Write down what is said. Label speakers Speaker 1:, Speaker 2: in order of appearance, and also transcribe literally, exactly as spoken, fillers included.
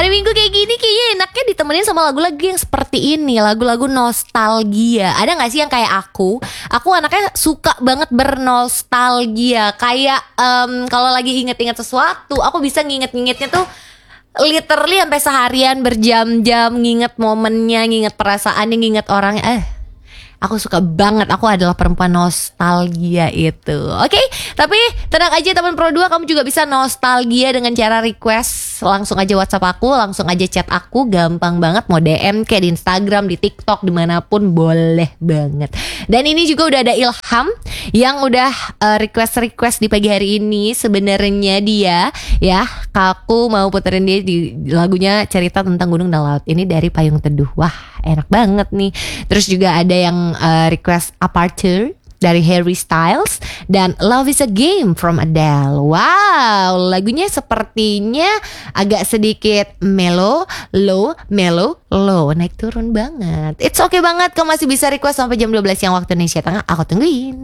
Speaker 1: Hari Minggu kayak gini kayaknya enaknya ditemenin sama lagu-lagu yang seperti ini, lagu-lagu nostalgia. Ada gak sih yang kayak aku? Aku anaknya suka banget bernostalgia. Kayak um, kalau lagi inget-inget sesuatu, aku bisa nginget-ngingetnya tuh literally sampai seharian, berjam-jam, nginget momennya, nginget perasaannya, nginget orangnya. Eh Aku suka banget, aku adalah perempuan nostalgia itu. Oke, okay? Tapi tenang aja teman Pro dua, kamu juga bisa nostalgia dengan cara request. Langsung aja WhatsApp aku, langsung aja chat aku. Gampang banget, mau D M kayak di Instagram, di TikTok, dimanapun boleh banget. Dan ini juga udah ada Ilham yang udah uh, request-request di pagi hari ini. Sebenarnya dia ya, aku mau puterin dia di lagunya cerita tentang gunung dan laut. Ini dari Payung Teduh. Wah, enak banget nih. Terus juga ada yang uh, request Aperture dari Harry Styles dan Love is a Game from Adele. Wow, lagunya sepertinya agak sedikit mellow, low, mellow, low, naik turun banget. It's okay banget, kamu masih bisa request sampai jam dua belas siang waktu Indonesia Tengah. Aku tungguin.